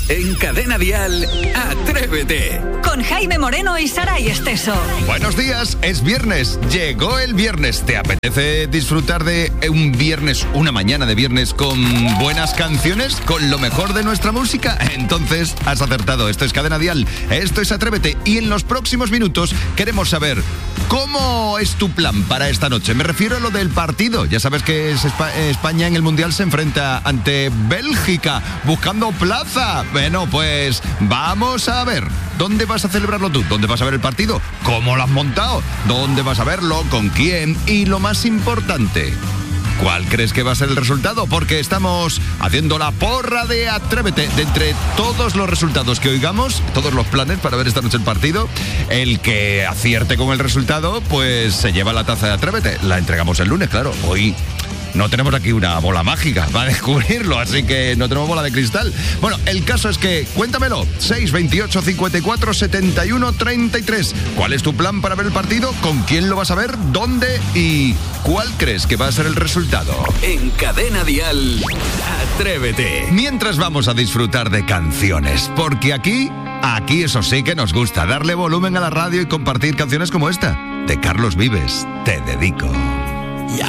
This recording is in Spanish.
En Cadena Dial, Atrévete. Con Jaime Moreno y Saray Esteso. Buenos días, es viernes. Llegó el viernes. ¿Te apetece disfrutar de un viernes, una mañana de viernes con buenas canciones? ¿Con lo mejor de nuestra música? Entonces has acertado. Esto es Cadena Dial, esto es Atrévete. Y en los próximos minutos queremos saber cómo es tu plan para esta noche. Me refiero a lo del partido. Ya sabes que España en el Mundial se enfrenta ante Bélgica buscando plaza. Bueno, pues vamos a ver. ¿Dónde vas a celebrarlo tú? ¿Dónde vas a ver el partido? ¿Cómo lo has montado? ¿Dónde vas a verlo? ¿Con quién? Y lo más importante, ¿cuál crees que va a ser el resultado? Porque estamos haciendo la porra de Atrévete. De entre todos los resultados que oigamos, todos los planes para ver esta noche el partido, el que acierte con el resultado, pues se lleva la taza de Atrévete. La entregamos el lunes, claro. Hoy no tenemos aquí una bola mágica para descubrirlo, así que no tenemos bola de cristal. Bueno, el caso es que, cuéntamelo, 628 54 71 33. ¿Cuál es tu plan para ver el partido? ¿Con quién lo vas a ver? ¿Dónde? ¿Y cuál crees que va a ser el resultado? En Cadena Dial, Atrévete. Mientras vamos a disfrutar de canciones, porque aquí eso sí que nos gusta, darle volumen a la radio y compartir canciones como esta, de Carlos Vives, Te dedico.